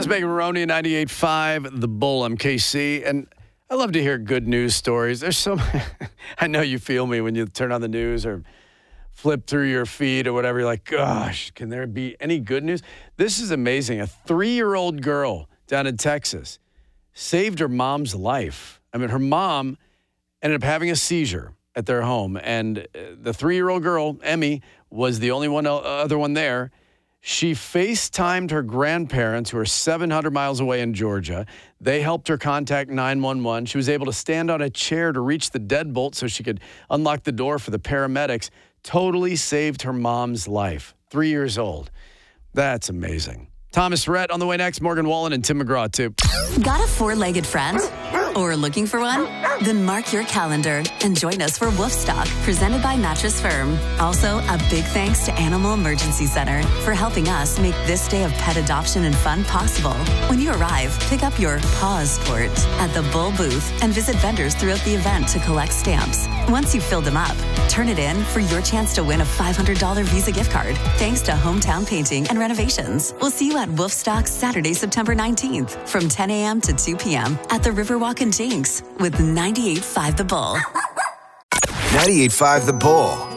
It's Megan Maroney, 98.5, The Bull. I'm KC, and I love to hear good news stories. There's so I know you feel me when you turn on the news or flip through your feed or whatever. You're like, gosh, can there be any good news? This is amazing. A 3-year-old girl down in Texas saved her mom's life. I mean, her mom ended up having a seizure at their home, and the 3-year-old girl, Emmy, was the only other one there. She FaceTimed her grandparents, who are 700 miles away in Georgia. They helped her contact 911. She was able to stand on a chair to reach the deadbolt so she could unlock the door for the paramedics. Totally saved her mom's life. 3 years old. That's amazing. Thomas Rhett on the way next. Morgan Wallen and Tim McGraw, too. Got a 4-legged friend? Or looking for one? Then mark your calendar and join us for Wolfstock, presented by Mattress Firm. Also, a big thanks to Animal Emergency Center for helping us make this day of pet adoption and fun possible. When you arrive, pick up your paw sport at the Bull booth and visit vendors throughout the event to collect stamps. Once you've filled them up, turn it in for your chance to win a $500 Visa gift card, thanks to Hometown Painting and Renovations. We'll see you at Wolfstock Saturday, September 19th from 10 a.m. to 2 p.m. at the Riverwalk in Jinx with 98.5 The Bull. 98.5 The Bull.